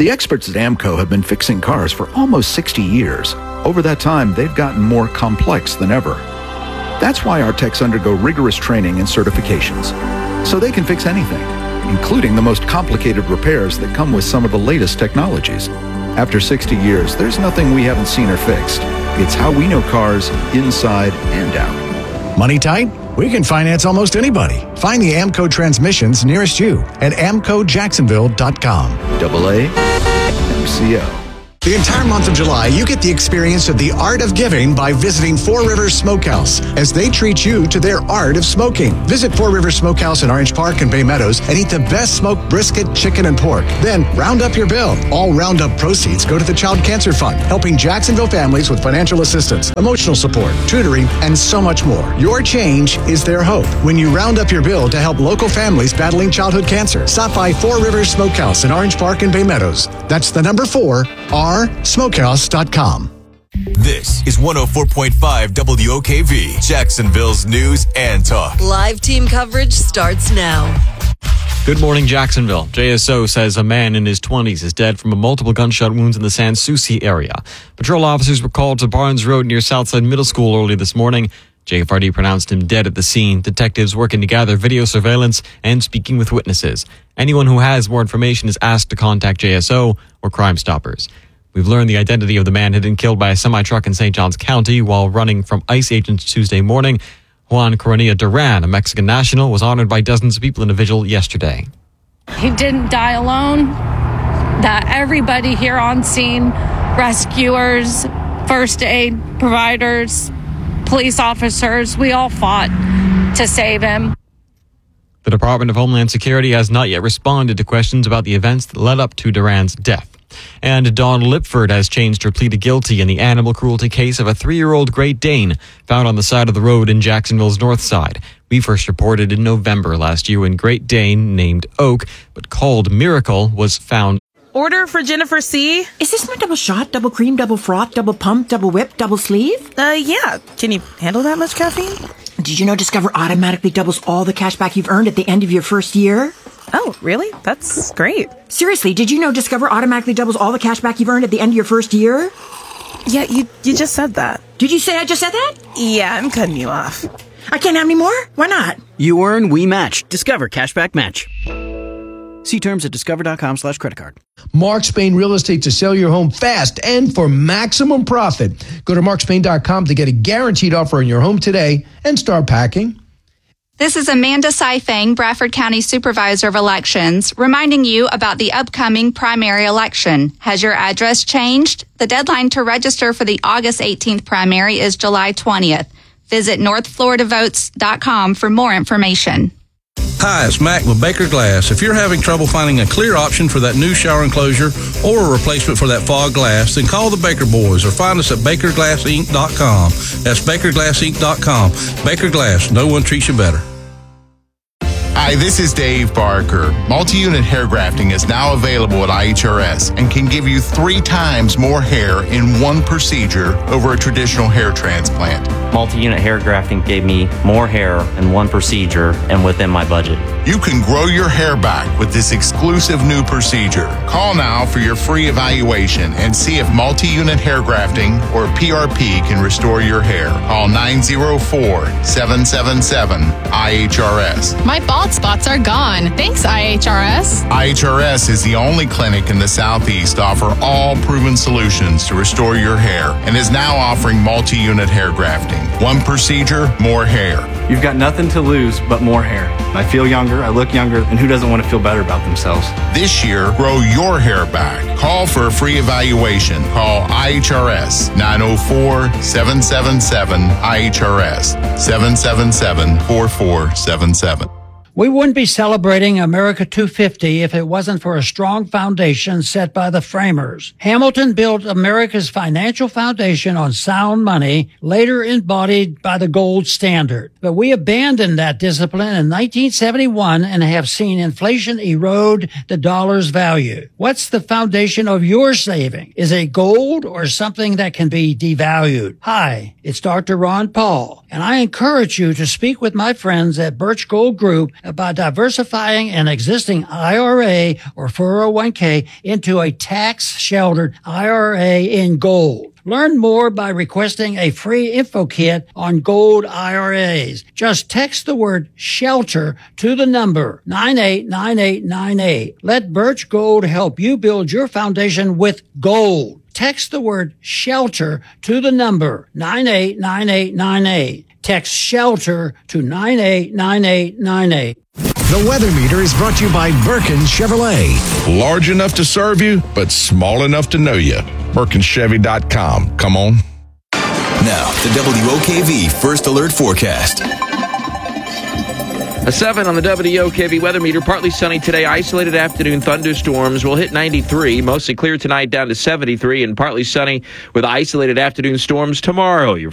The experts at AMCO have been fixing cars for almost 60 years. Over that time, they've gotten more complex than ever. That's why our techs undergo rigorous training and certifications, so they can fix anything, including the most complicated repairs that come with some of the latest technologies. After 60 years, there's nothing we haven't seen or fixed. It's how we know cars inside and out. Money tight? We can finance almost anybody. Find the AMCO transmissions nearest you at amcojacksonville.com. AA MCO. The entire month of July, you get the experience of the art of giving by visiting Four Rivers Smokehouse as they treat you to their art of smoking. Visit Four Rivers Smokehouse in Orange Park and Bay Meadows and eat the best smoked brisket, chicken, and pork. Then round up your bill. All roundup proceeds go to the Child Cancer Fund, helping Jacksonville families with financial assistance, emotional support, tutoring, and so much more. Your change is their hope. When you round up your bill to help local families battling childhood cancer, stop by Four Rivers Smokehouse in Orange Park and Bay Meadows. That's the number 4, smokehouse.com. This is 104.5 WOKV, Jacksonville's news and talk. Live team coverage starts now. Good morning, Jacksonville. JSO says a man in his 20s is dead from multiple gunshot wounds in the Sans Souci area. Patrol officers were called to Barnes Road near Southside Middle School early this morning. JFRD pronounced him dead at the scene. Detectives working to gather video surveillance and speaking with witnesses. Anyone who has more information is asked to contact JSO or Crime Stoppers. We've learned the identity of the man had been killed by a semi-truck in St. Johns County while running from ICE agents Tuesday morning. Juan Coronilla Duran, a Mexican national, was honored by dozens of people in a vigil yesterday. He didn't die alone. That everybody here on scene, rescuers, first aid providers, police officers, we all fought to save him. The Department of Homeland Security has not yet responded to questions about the events that led up to Duran's death. And Dawn Lipford has changed her plea to guilty in the animal cruelty case of a 3-year-old Great Dane found on the side of the road in Jacksonville's north side. We first reported in November last year when Great Dane, named Oak, but called Miracle, was found. Order for Jennifer C. Is this my double shot, double cream, double froth, double pump, double whip, double sleeve? Yeah. Can you handle that much caffeine? Did you know Discover automatically doubles all the cash back you've earned at the end of your first year? Oh, really? That's great. Seriously, did you know Discover automatically doubles all the cash back you've earned at the end of your first year? Yeah, you just said that. Did you say I just said that? Yeah, I'm cutting you off. I can't have any more? Why not? You earn, we match. Discover Cashback Match. See terms at discover.com/creditcard. Mark Spain Real Estate to sell your home fast and for maximum profit. Go to markspain.com to get a guaranteed offer on your home today and start packing. This is Amanda Saifang, Bradford County Supervisor of Elections, reminding you about the upcoming primary election. Has your address changed? The deadline to register for the August 18th primary is July 20th. Visit northfloridavotes.com for more information. Hi, it's Mac with Baker Glass. If you're having trouble finding a clear option for that new shower enclosure or a replacement for that fog glass, then call the Baker Boys or find us at bakerglassinc.com. That's bakerglassinc.com. Baker Glass, no one treats you better. Hi, this is Dave Barker. Multi-unit hair grafting is now available at IHRS and can give you 3 times more hair in one procedure over a traditional hair transplant. Multi-unit hair grafting gave me more hair in one procedure and within my budget. You can grow your hair back with this exclusive new procedure. Call now for your free evaluation and see if multi-unit hair grafting or PRP can restore your hair. Call 904-777-IHRS. My bald spots are gone. Thanks, IHRS. IHRS is the only clinic in the Southeast to offer all proven solutions to restore your hair and is now offering multi-unit hair grafting. One procedure, more hair. You've got nothing to lose but more hair. I feel younger, I look younger, and who doesn't want to feel better about themselves? This year, grow your hair back. Call for a free evaluation. Call IHRS 904-777-IHRS 777-4477. We wouldn't be celebrating America 250 if it wasn't for a strong foundation set by the framers. Hamilton built America's financial foundation on sound money, later embodied by the gold standard. But we abandoned that discipline in 1971 and have seen inflation erode the dollar's value. What's the foundation of your saving? Is it gold or something that can be devalued? Hi, it's Dr. Ron Paul, and I encourage you to speak with my friends at Birch Gold Group by diversifying an existing IRA or 401k into a tax-sheltered IRA in gold. Learn more by requesting a free info kit on gold IRAs. Just text the word SHELTER to the number 989898. Let Birch Gold help you build your foundation with gold. Text the word SHELTER to the number 989898. Text SHELTER to 989898. The Weather Meter is brought to you by Birkin Chevrolet. Large enough to serve you, but small enough to know you. BirkinChevy.com. Come on. Now, the WOKV First Alert Forecast. A 7 on the WOKV weather meter. Partly sunny today. Isolated afternoon thunderstorms will hit 93. Mostly clear tonight down to 73. And partly sunny with isolated afternoon storms tomorrow. Your